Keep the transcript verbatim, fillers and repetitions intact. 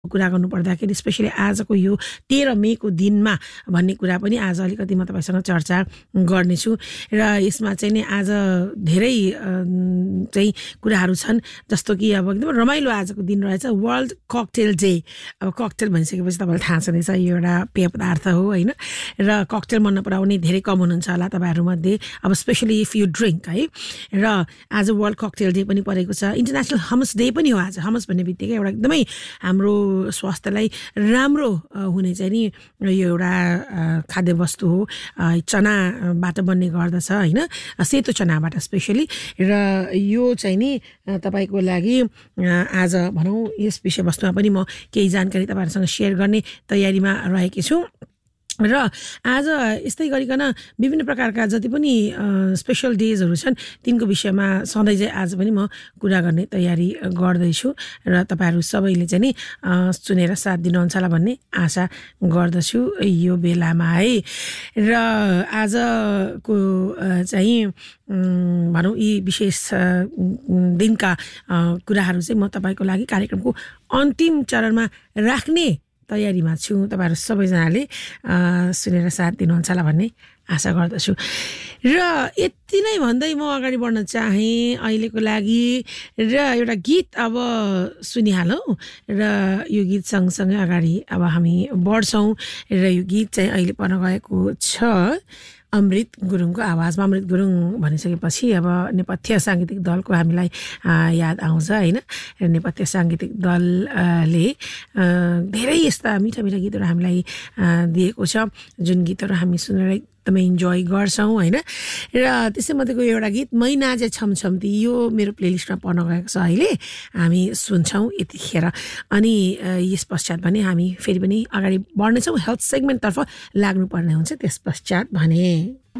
कुरा गर्नु पर्दाखेरि स्पेशली आजको यो तेह्र मेको दिनमा भन्ने कुरा पनि आज अलिकति म तपाईसँग चर्चा गर्नेछु र यसमा चाहिँ नि आज धेरै चाहिँ कुराहरू छन् जस्तो कि अब एकदम रमाइलो आजको दिन रहेछ वर्ल्ड ककटेल डे। अब ककटेल भनिसकेपछि तपाईँलाई थाहा छँदैछ यो एउटा पेय पदार्थ हो होइन र ककटेल मन नपराउने धेरै कम हुनुहुन्छ होला तपाईँहरूमध्ये अब स्पेसली इफ यु ड्रिङ्क है। र आज वर्ल्ड ककटेल डे पनि परेको छ, इन्टरनेसनल हमस डे पनि हो आज। हमस भन्ने बित्तिकै एउटा एकदमै हाम्रो स्वास्थ्यलाई राम्रो हुने चाहिँ नि यो एउटा खाद्य वस्तु हो, चनाबाट बन्ने गर्दछ होइन, सेतो चनाबाट स्पेसली। र यो चाहिँ नि तपाईँको लागि आज भनौँ यस विषयवस्तुमा पनि म केही जानकारी तपाईँहरूसँग सेयर गर्ने तयारीमा रहेकी छु। र आज यस्तै गरिकन विभिन्न प्रकारका जति पनि स्पेसल डेजहरू छन् तिनको विषयमा सधैँ चाहिँ आज पनि म कुरा गर्ने तयारी गर्दैछु र तपाईँहरू सबैले चाहिँ नि सुनेर साथ दिनुहुन्छ होला भन्ने आशा गर्दछु यो बेलामा है। र आजको चाहिँ भनौँ यी विशेष दिनका कुराहरू चाहिँ म तपाईँको लागि कार्यक्रमको अन्तिम चरणमा राख्ने तयारीमा छु। तपाईँहरू सबैजनाले सुनेर साथ दिनुहुन्छ होला भन्ने आशा गर्दछु। र यति नै भन्दै म अगाडि बढ्न चाहेँ अहिलेको लागि र एउटा गीत अब सुनिहालौँ र यो गीत सँगसँगै अगाडि अब हामी बढ्छौँ। र यो गीत चाहिँ अहिले पर्न गएको छ अमृत गुरुङको आवाजमा। अमृत गुरुङ भनिसकेपछि अब नेपथ्य साङ्गीतिक दलको हामीलाई याद आउँछ होइन। र नेपथ्य साङ्गीतिक दलले धेरै यस्ता मिठा मिठा गीतहरू हामीलाई दिएको छ जुन गीतहरू हामी सुनेर एकदमै इन्जोय गर्छौँ होइन। र त्यसैमध्येको एउटा गीत मै नाचे छमछम्ती यो मेरो प्लेलिस्टमा पर्न गएको छ अहिले, हामी सुन्छौँ यतिखेर। अनि यस पश्चात भने हामी फेरि पनि अगाडि बढ्नेछौँ, हेल्थ सेगमेन्टतर्फ लाग्नुपर्ने हुन्छ त्यस पश्चात भने।